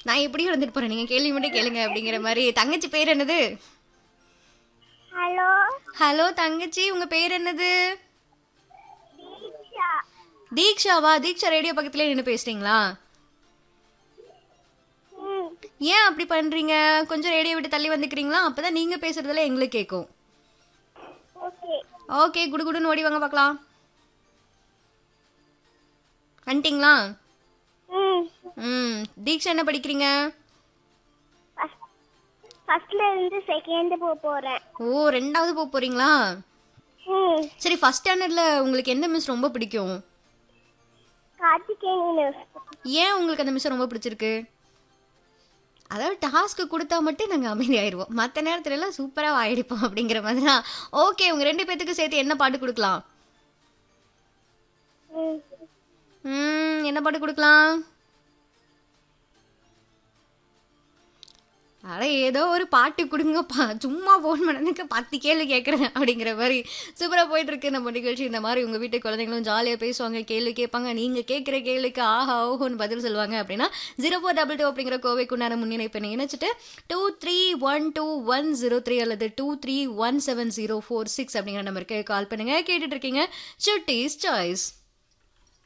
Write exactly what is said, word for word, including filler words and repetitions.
நான் எப்படியும் வந்துட்டு போறேன், நீங்க கேள்வி மட்டும் கேளுங்க அப்படிங்கிற மாதிரி. தங்கச்சி பேர் என்னது? ஹலோ ஹலோ தங்கச்சி, உங்க பேர் என்னது? தீக்ஷா. தீக்ஷாவா? தீக்ஷா ரேடியோ பக்கத்துலயே நின்று பேசுறீங்களா? ம் ஏன் அப்படி பண்றீங்க? கொஞ்சம் ரேடியோ விட்டு தள்ளி வந்துக்கிறீங்களா? அப்பதான் நீங்க பேசுறதுல எங்களுக்கு கேட்கும். ஓகே. ஓகே, குடுகுடுன்னு ஓடி வாங்க பார்க்கலாம். வந்துட்டீங்களா? ம் ம். தீக்ஷா என்ன படிக்கிறீங்க? ஃபர்ஸ்ட்ல இருந்து செகண்ட் போக போறேன். ஓ, ரெண்டாவது போக போறீங்களா? ம் சரி, ஃபர்ஸ்ட் ஸ்டாண்டர்ட்ல உங்களுக்கு எந்த மிஸ் ரொம்ப பிடிக்கும்? கார்த்திகேயன் மிஸ். ஏன் உங்களுக்கு அந்த மிஸ் ரொம்ப பிடிச்சிருக்கு? அதாவது டாஸ்க்கு கொடுத்தா மட்டும் நாங்கள் அமைதியாயிருவோம், மற்ற நேரத்துல எல்லாம் சூப்பராக ஆயிடுப்போம் அப்படிங்கிற மாதிரி தான். ஓகே, உங்க ரெண்டு பேத்துக்கு சேர்த்து என்ன பாட்டு கொடுக்கலாம்? ம் ம் என்ன பாட்டு கொடுக்கலாம்? அட ஏதோ ஒரு பாட்டு கொடுங்கப்பா, சும்மா ஃபோன் பண்ணதுக்கு பத்து கேள்வி கேட்குறேன் அப்படிங்கிற மாதிரி சூப்பராக போயிட்டு இருக்கு நம்ம நிகழ்ச்சி. இந்த மாதிரி உங்கள் வீட்டு குழந்தைங்களும் ஜாலியாக பேசுவாங்க, கேள்வி கேட்பாங்க, நீங்கள் கேட்குற கேள்விக்கு ஆஹா ஓஹோன்னு பதில் சொல்லுவாங்க. அப்படின்னா ஜீரோ ஃபோர் டபுள் டூ அப்படிங்கிற கோவைக்குண்டான முன்னிணைப்பை இணைச்சிட்டு two three one two one zero three அல்லது two three one seven zero four six அப்படிங்கிற நம்பருக்கு கால் பண்ணுங்க. கேட்டுட்டு இருக்கீங்க சுட்டீஸ் சாய்ஸ்.